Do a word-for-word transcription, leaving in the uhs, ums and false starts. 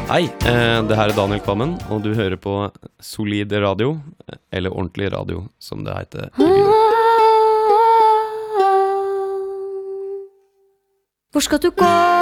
Hei, eh, det her er Daniel Kvammen, og du hører på Solid Radio, eller Ordentlig Radio, som det heter. Hvor skal du gå?